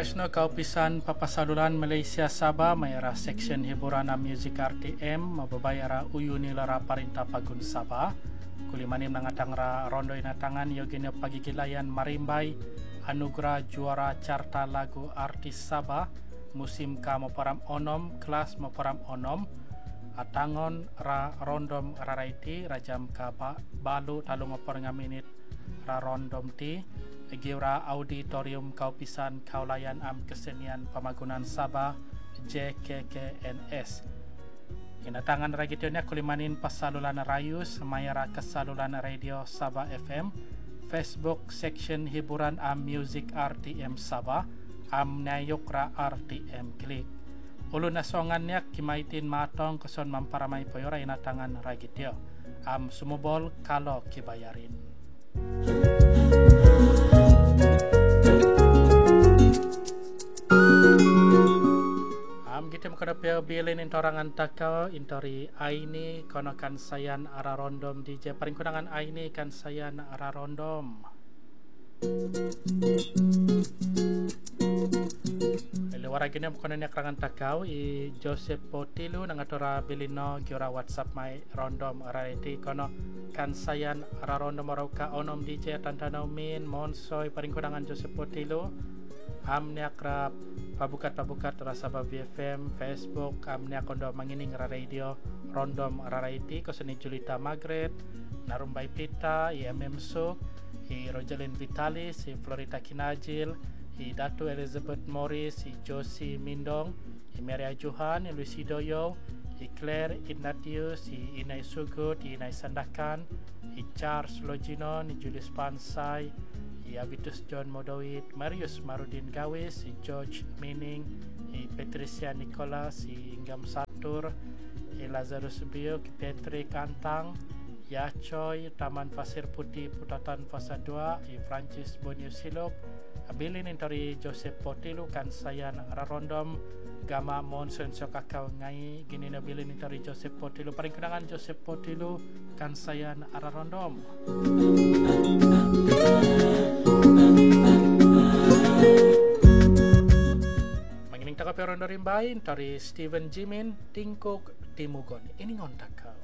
Raisno kaupisan papasaluran Malaysia Sabah mayara section hiburan music RTM mababayara uyuni lara Parintah Pagun Sabah kulimanim nangatang ra rondo inatangan yogene pagigilayan marimbai anugerah juara carta lagu artis Sabah musim ka maparam onom kelas maparam onom atangon ra rondom raraiti rajam ka balu talung mapar ngaminit ra rondom ti Giura Auditorium Kaupisan Kaulayan Am Kesenian Pamagunan Sabah JKKNS. Inatangan ragityonya kulimanin pasalulan rayus mayara kesalulan radio Sabah FM, Facebook section hiburan Am Music RTM Sabah, Am Nayokra RTM Klik. Ulun nasongannya kimaitin matong keson mamparamay poyora inatangan ragityo. Am sumubol kalau kibayarin. Kita menghadapi bilin intorangan takau intori aini konokan sayan ara rondom DJ paling kunangan aini kan sayan ara rondom. Lewara gini mukanya kerangan takau i Joseph Potilu nangatora bilino giora WhatsApp mai rondom ara iti kono kan sayan ara rondom arauka onom DJ tantano min monsoy paling kunangan Joseph Potilu. Amnya kerap pabukat Sabah VFM, Facebook, amnya kondo mangining ra radio rondom raraiti koseni Julita Magret, Narumbai Pita, IMM Suk, i Rojalin Vitalis, i Florita Kinajil, i Datu Elizabeth Morris, i Josie Mindong, i Maria Johan, i Lucy Doyo, i Claire Ignatius, i Inai Sugut, i Inai Sandakan, i Charles Logino, i Julius Pansai, i Avitus John Modowit, Marius Marudin Gawis, i George Mining, i Patricia Nicholas, i Inggam Satur, i Lazarus Bio, i Patrick Antang, Ya Choi, Taman Pasir Putih Putatan Fasa 2, i Francis Bonius Silop, abilin intori Joseph Potilu kan sayan rarondom gama monson sokakau ngai gini nabilin intori Joseph Potilu paling kenangan Joseph Potilu kan sayan rarondom. Mengining takap rondo rimbain tori Steven Jimin Tingkok Timugon ini ngontak kau.